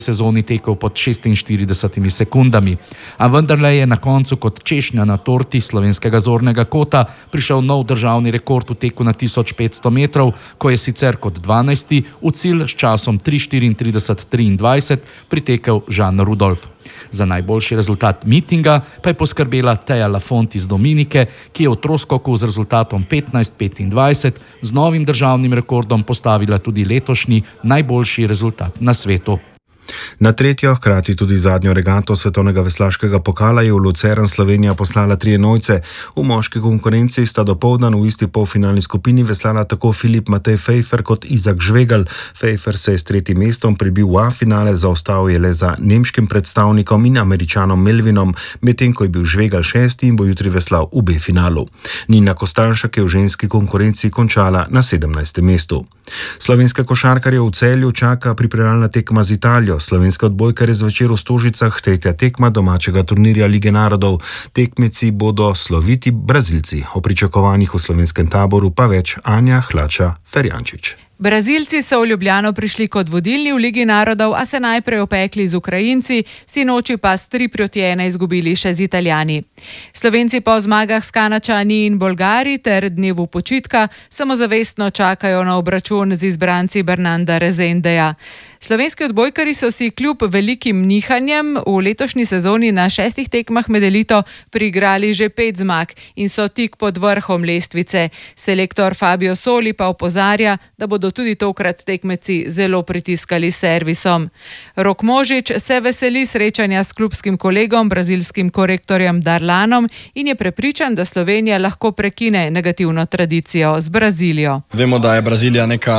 sezoni tekel pod 46 sekundami. A vendarle je na koncu kot češnja na torti slovenskega zornega kota prišel nov državni rekord v teku na 1500 metrov, ko je sicer kot 12. v cilj s časom 3:34:23 pritekel Žan Rudolf. Za najboljši rezultat mitinga pa je poskrbela Teja Lafont iz Dominike, ki je v troskoku z rezultatom 15:25 z novim državnim rekordom postavila tudi letošnji najboljši rezultat na svetu. Na tretjo, hkrati tudi zadnjo regato svetovnega veslaškega pokala je v Lucern Slovenija poslala 3 enojce. V moški konkurenci sta dopoldan v isti polfinalni skupini veslala tako Filip Matej Fejfer kot Izak Žvegelj. Fejfer se je s 3. mestom prebil v A-finale, zaostal je le za nemškim predstavnikom in Američanom Melvinom, medtem ko je bil Žvegelj 6. in bo jutri veslal v B-finalu. Nina Kostanšek je v ženski konkurenci končala na 17. mestu. Slovenske košarkarje v Celju čaka pripravljalna tekma z Italijo. Slovenske odbojkarje zvečer v Stožicah, tretja tekma domačega turnirja Lige narodov. Tekmeci bodo sloviti Brazilci. O pričakovanjih v slovenskem taboru pa več Anja Hlača-Ferjančič. Brazilci so v Ljubljano prišli kot vodilni v Ligi narodov, a se najprej opekli z Ukrajinci, sinoči pa s 3:1 izgubili še z Italijani. Slovenci po zmagah s Kanačani in Bolgari ter dnevu počitka samozavestno čakajo na obračun z izbranci Bernanda Rezendeja. Slovenski odbojkari so si kljub velikim nihanjem v letošnji sezoni na 6 tekmah med elito priigrali že 5 zmag in so tik pod vrhom lestvice. Selektor Fabio Soli pa opozarja, da bodo tudi tokrat tekmeci zelo pritiskali s servisom. Rok Možič se veseli srečanja s klubskim kolegom, brazilskim korektorjem Darlanom in je prepričan, da Slovenija lahko prekine negativno tradicijo z Brazilijo. Vemo, da je Brazilija neka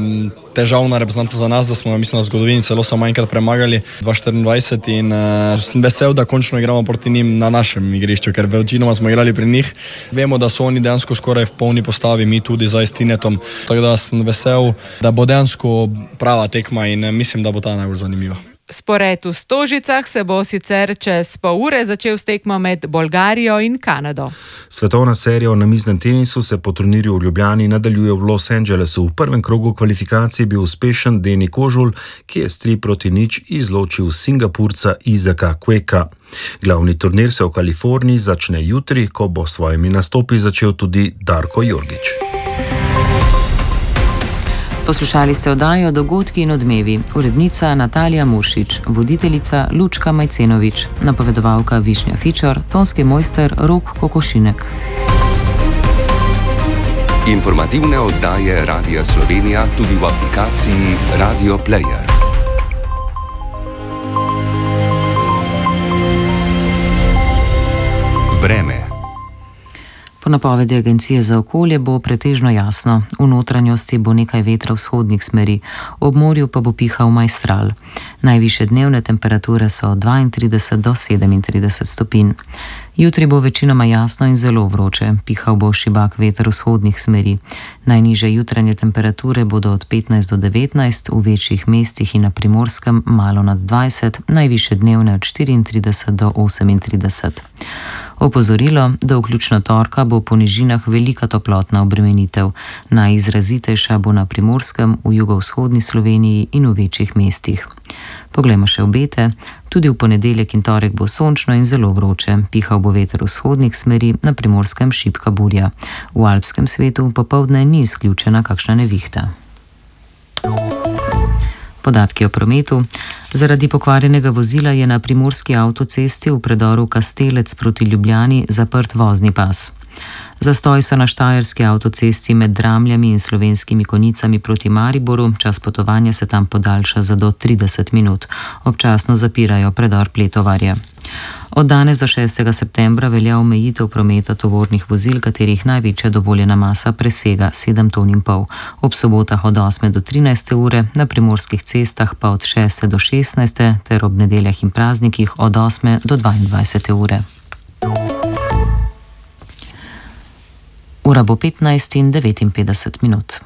težavna reprezentanca za nas, da smo jo mislim v zgodovini celo samo enkrat premagali 2024 in sem vesel, da končno igramo proti njim na našem igrišču, ker večinoma smo igrali pri njih. Vemo, da so oni dejansko skoraj v polni postavi, mi tudi za Estinetom, tako da sem vesel, da bo dejansko prava tekma in mislim, da bo ta najbolj zanimiva. Spored v Stožicah se bo sicer čez pol ure začel s tekmo med Bolgarijo in Kanado. Svetovna serija v namiznem tenisu se po turnirju v Ljubljani nadaljuje v Los Angelesu. V prvem krogu kvalifikacij je bil uspešen Deni Kožul, ki je s 3:0 izločil Singapurca Isaka Queka. Glavni turnir se v Kaliforniji začne jutri, ko bo s svojimi nastopi začel tudi Darko Jorgič. Poslušali ste oddajo Dogodki in odmevi. Urednica Natalija Muršič, voditeljica Lučka Majcenovič, napovedovalka Višnja Fičor, tonski mojster Rok Kokošinek. Informativne oddaje Radia Slovenija tudi v aplikaciji Radio Player. Vreme. Po napovedi Agencije za okolje bo pretežno jasno. V notranjosti bo nekaj vetra vzhodnih smeri, ob morju pa bo pihal majstral. Najvišje dnevne temperature so od 32 do 37 stopinj. Jutri bo večinoma jasno in zelo vroče, pihal bo šibak veter vzhodnih smeri. Najnižje jutranje temperature bodo od 15 do 19, v večjih mestih in na Primorskem malo nad 20, najvišje dnevne od 34 do 38. Opozorilo, da vključno torka bo po nižinah velika toplotna obremenitev. Najizrazitejša bo na Primorskem, v jugovzhodni Sloveniji in v večjih mestih. Poglejmo še obete. Tudi v ponedeljek in torek bo sončno in zelo vroče. Pihal bo veter vzhodnih smeri, na Primorskem šibka burja. V alpskem svetu popoldne ni izključena kakšna nevihta. Podatki o prometu. Zaradi pokvarjenega vozila je na primorski avtocesti v predoru Kastelec proti Ljubljani zaprt vozni pas. Zastoj so na štajerski avtocesti med Dramljami in Slovenskimi Konjicami proti Mariboru, čas potovanja se tam podaljša za do 30 minut. Občasno zapirajo predor Pletovarje. Od danes do 6. septembra velja omejitev prometa tovornih vozil, katerih največja dovoljena masa presega 7,5 ton. Ob sobotah od 8. do 13. ure, na primorskih cestah pa od 6. do 16. ter ob nedeljah in praznikih od 8. do 22. ure. Ura bo 15:59 minut.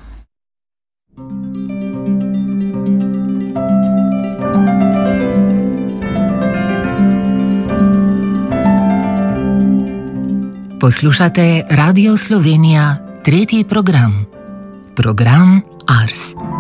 Poslušate Radio Slovenija, tretji program. Program Ars.